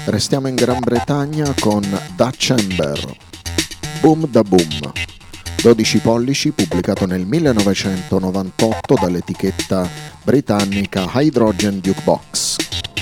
Restiamo in Gran Bretagna con Dutch Amber, Boom da Boom, 12 pollici, pubblicato nel 1998 dall'etichetta britannica Hydrogen Jukebox.